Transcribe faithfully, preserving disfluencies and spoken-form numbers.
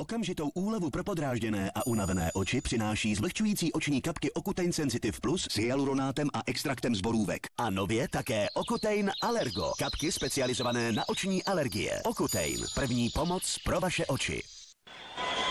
Okamžitou úlevu pro podrážděné a unavené oči přináší zvlhčující oční kapky Ocutein Sensitive Plus s hyaluronátem a extraktem z borůvek. A nově také Ocutein Allergo. Kapky specializované na oční alergie. Ocutein. První pomoc pro vaše oči.